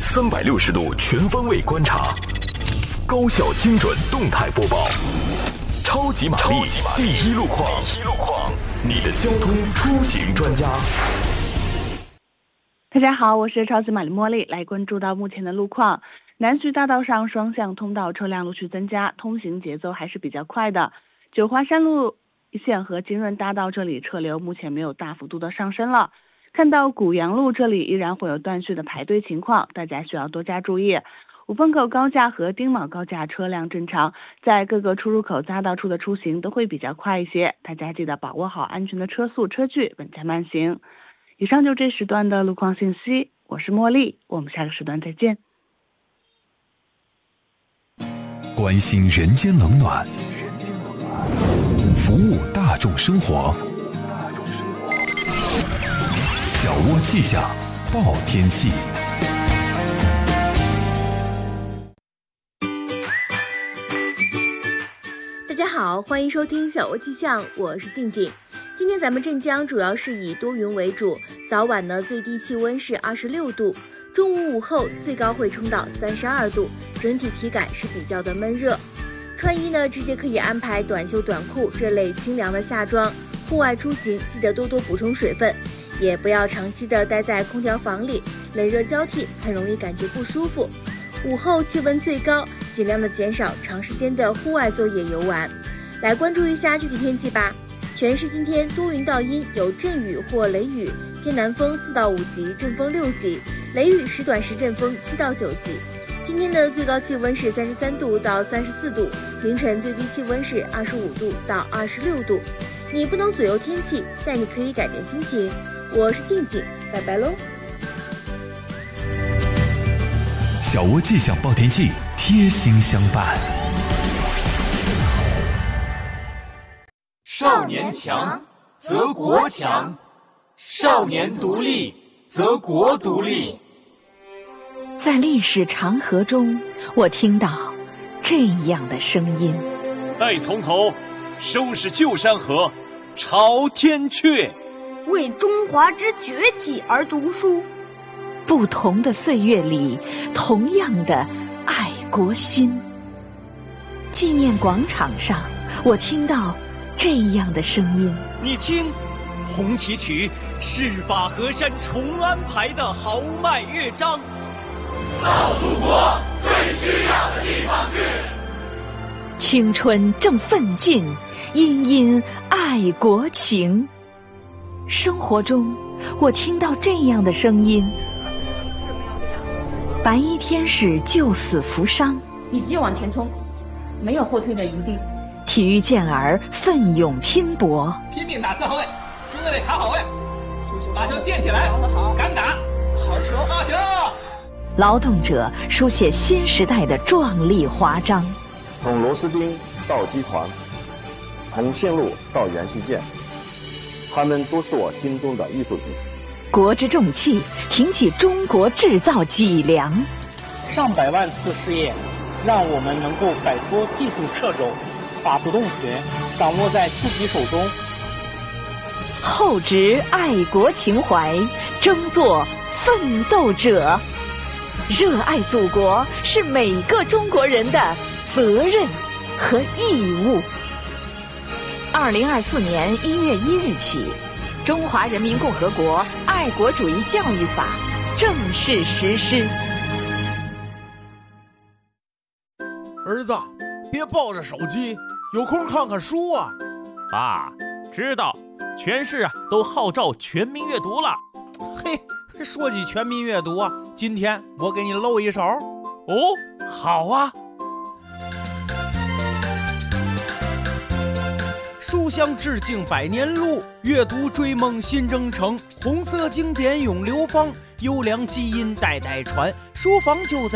360度全方位观察，高效精准动态播报，超级玛丽第一路况，你的交通出行专家。 大家好，我是超级玛丽茉莉，来关注到目前的路况。南徐大道上双向通道车辆陆续增加，通行节奏还是比较快的。九华山路一线和金润大道这里车流目前没有大幅度的上升了。看到古阳路这里依然会有断续的排队情况，大家需要多加注意。五凤口高架和丁卯高架车辆正常，在各个出入口匝道处的出行都会比较快一些，大家记得把握好安全的车速车距，稳驾慢行。以上就这时段的路况信息，我是茉莉，我们下个时段再见。 关心人间冷暖，服务大众生活，小窝气象报天气。 大家好，欢迎收听小窝气象，我是静静。今天咱们镇江主要是以多云为主，早晚呢最低气温是26度，中午午后最高会冲到32度，整体体感是比较的闷热。穿衣呢直接可以安排短袖短裤这类清凉的夏装，户外出行记得多多补充水分，也不要长期的待在空调房里，冷热交替很容易感觉不舒服。午后气温最高，尽量的减少长时间的户外作业游玩。来关注一下具体天气吧。全市今天多云到阴，有阵雨或雷雨，偏南风4到5级，阵风6级，雷雨时短时阵风7到9级。今天的最高气温是33度到34度，凌晨最低气温是25度到26度。你不能左右天气，但你可以改变心情。我是静静，拜拜喽。 小窝气象报天气，贴心相伴。 少年强则国强，少年独立则国独立。 在历史长河中，我听到这样的声音： 待从头，收拾旧山河，朝天阙， 为中华之崛起而读书。 不同的岁月里，同样的爱国心。纪念广场上，我听到这样的声音： 你听，红旗曲是把河山重安排的豪迈乐章。 到祖国最需要的地方去。 青春正奋进，殷殷爱国情。生活中，我听到这样的声音：白衣天使救死扶伤， 一直往前冲，没有后退的余地。 体育健儿奋勇拼搏， 拼命打4号位，中队得卡好位，把球垫起来，敢打，好球，好球！ 劳动者书写新时代的壮丽华章。 从螺丝钉到机床，从线路到元器件，他们都是我心中的艺术品。 国之重器，挺起中国制造脊梁。 上百万次试验，让我们能够摆脱技术掣肘，把主动权掌握在自己手中。 厚植爱国情怀，争做奋斗者。热爱祖国是每个中国人的责任和义务。2024年1月1日起，《中华人民共和国爱国主义教育法》正式实施。 儿子，别抱着手机，有空看看书啊。 爸，知道，全市都号召全民阅读了。 嘿，说起全民阅读啊，今天我给你露一手。 哦，好啊。 书香致敬百年路，阅读追梦新征程。红色经典永流芳，优良基因代代传。书房就在